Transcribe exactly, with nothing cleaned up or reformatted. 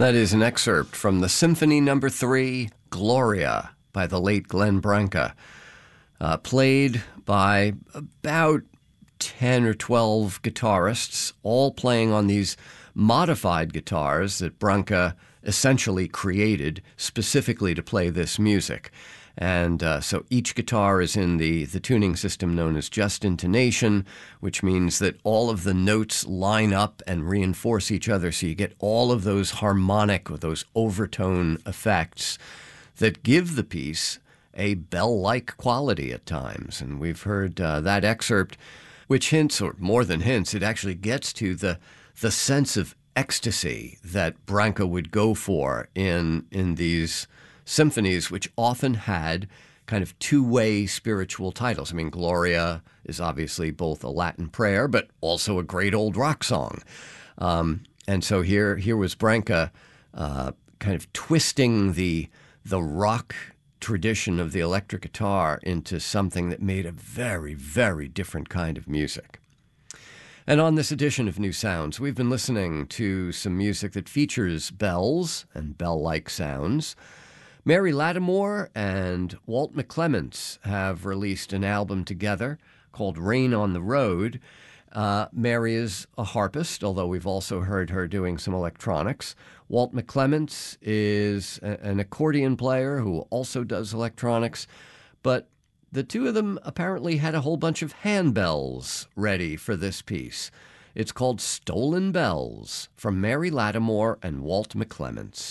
That is an excerpt from the Symphony Number Three, Gloria, by the late Glenn Branca, uh, played by about ten or twelve guitarists, all playing on these modified guitars that Branca essentially created specifically to play this music. And uh, so each guitar is in the, the tuning system known as just intonation, which means that all of the notes line up and reinforce each other, so you get all of those harmonic or those overtone effects that give the piece a bell-like quality at times. And we've heard uh, that excerpt, which hints, or more than hints, it actually gets to the the sense of ecstasy that Branca would go for in in these symphonies, which often had kind of two-way spiritual titles. I mean, Gloria is obviously both a Latin prayer, but also a great old rock song. Um, and so here here was Branca uh, kind of twisting the the rock tradition of the electric guitar into something that made a very, very different kind of music. And on this edition of New Sounds, we've been listening to some music that features bells and bell-like sounds. Mary Lattimore and Walt McClements have released an album together called Rain on the Road. Uh, Mary is a harpist, although we've also heard her doing some electronics. Walt McClements is a, an accordion player who also does electronics, but the two of them apparently had a whole bunch of handbells ready for this piece. It's called Stolen Bells from Mary Lattimore and Walt McClements.